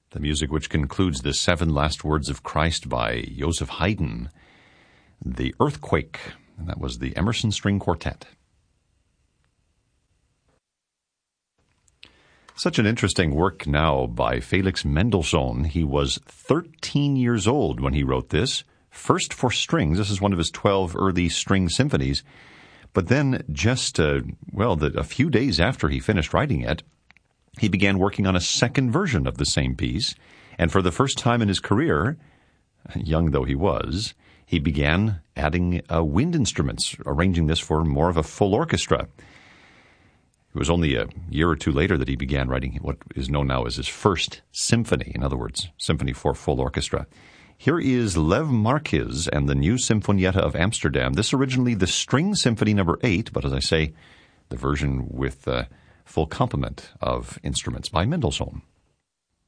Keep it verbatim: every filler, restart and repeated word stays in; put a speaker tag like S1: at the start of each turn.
S1: The music which concludes the Seven Last Words of Christ by Joseph Haydn, The Earthquake, and that was the Emerson String Quartet. Such an interesting work now by Felix Mendelssohn. He was thirteen years old when he wrote this, first for strings. This is one of his twelve early string symphonies. But then just, uh, well, the, a few days after he finished writing it, he began working on a second version of the same piece. And for the first time in his career, young though he was, he began adding uh, wind instruments, arranging this for more of a full orchestra. It was only a year or two later that he began writing what is known now as his first symphony, in other words, symphony for full orchestra. Here is Lev Marquis and the New Sinfonietta of Amsterdam. This originally the String Symphony number eight, but as I say, the version with uh, full complement of instruments by Mendelssohn.